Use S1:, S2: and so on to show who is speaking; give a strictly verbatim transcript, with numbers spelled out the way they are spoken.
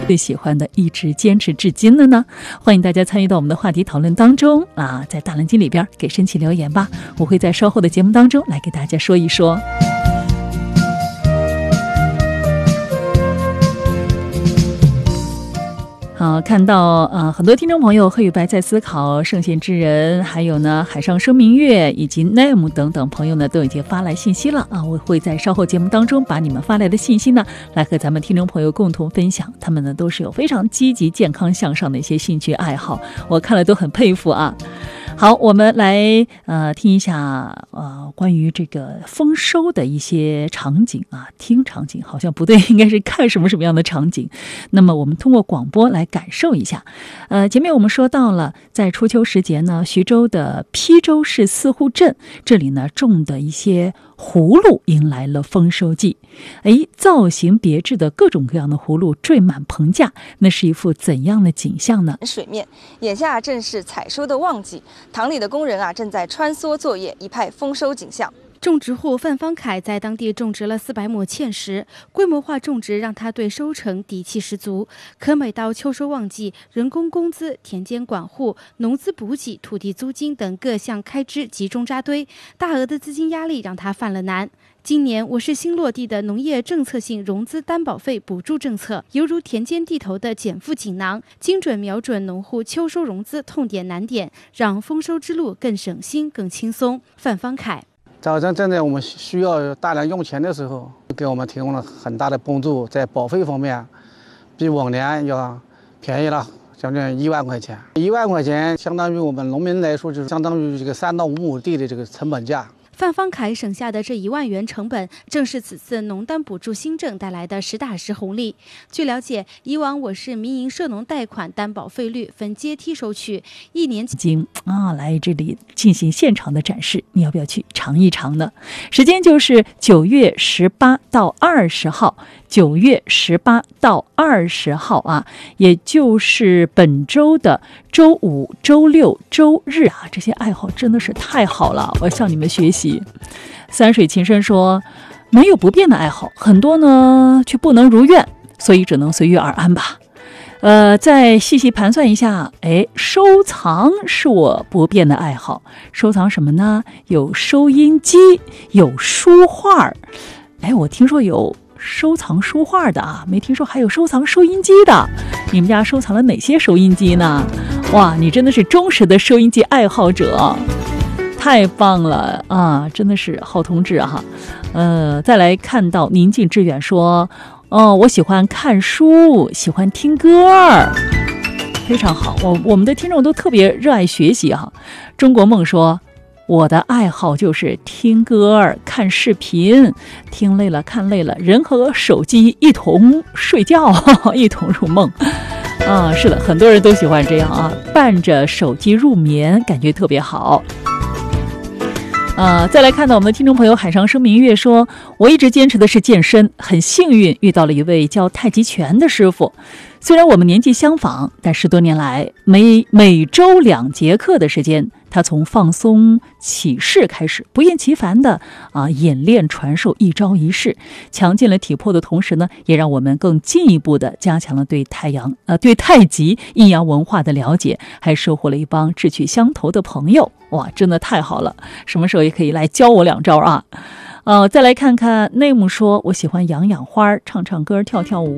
S1: 最喜欢的，一直坚持至今的呢？欢迎大家参与到我们的话题讨论当中啊，在大蓝鲸里边给申奇留言吧，我会在稍后的节目当中来给大家说一说。好，看到呃很多听众朋友黑与白在思考，圣贤之人，还有呢海上生明月以及 name 等等朋友呢都已经发来信息了啊，我会在稍后节目当中把你们发来的信息呢来和咱们听众朋友共同分享，他们呢都是有非常积极健康向上的一些兴趣爱好，我看了都很佩服啊。好，我们来呃听一下呃关于这个丰收的一些场景啊，听场景好像不对，应该是看什么什么样的场景。那么我们通过广播来感受一下。呃，前面我们说到了，在初秋时节呢，徐州的邳州市四户镇这里呢种的一些葫芦迎来了丰收季。哎，造型别致的各种各样的葫芦缀满棚架，那是一幅怎样的景象呢？
S2: 水面眼下正是采收的旺季，塘里的工人啊正在穿梭作业，一派丰收景象。
S3: 种植户范方凯在当地种植了四百亩芡实，规模化种植让他对收成底气十足。可每到秋收旺季，人工工资、田间管护、农资补给、土地租金等各项开支集中扎堆，大额的资金压力让他犯了难。今年我市新落地的农业政策性融资担保费补助政策，犹如田间地头的减负锦囊，精准瞄准农户秋收融资痛点难点，让丰收之路更省心、更轻松。范方凯。
S4: 早上正在我们需要大量用钱的时候，给我们提供了很大的帮助，在保费方面比往年要便宜了将近一万块钱。一万块钱相当于我们农民来说，就是相当于这个三到五亩地的这个成本价。
S3: 范方凯省下的这一万元成本，正是此次农单补助新政带来的实打实红利。据了解，以往我市民营涉农贷款担保费率分阶梯收取，一年
S1: 经啊来这里进行现场的展示，你要不要去尝一尝呢？时间就是九月十八到二十号，九月十八到二十号啊，也就是本周的周五、周六、周日啊，这些爱好真的是太好了，我向你们学习。三水情深说，没有不变的爱好，很多呢却不能如愿，所以只能随遇而安吧。呃，再细细盘算一下，哎，收藏是我不变的爱好。收藏什么呢？有收音机，有书画。哎，我听说有收藏书画的啊，没听说还有收藏收音机的。你们家收藏了哪些收音机呢？哇，你真的是忠实的收音机爱好者。太棒了啊！真的是好同志哈。呃，再来看到宁静致远说，哦，我喜欢看书，喜欢听歌儿，非常好。我我们的听众都特别热爱学习哈。中国梦说，我的爱好就是听歌儿、看视频，听累了看累了，人和手机一同睡觉，一同入梦。啊，是的，很多人都喜欢这样啊，伴着手机入眠，感觉特别好。呃，再来看到我们的听众朋友海上生明月说，我一直坚持的是健身，很幸运遇到了一位教太极拳的师傅。虽然我们年纪相仿，但十多年来每每周两节课的时间，他从放松起势开始，不厌其烦的啊演练传授一招一式，强健了体魄的同时呢，也让我们更进一步的加强了对太阳呃对太极阴阳文化的了解，还收获了一帮志趣相投的朋友。哇，真的太好了！什么时候也可以来教我两招啊！呃，再来看看内姆说，我喜欢养养花，唱唱歌，跳跳舞。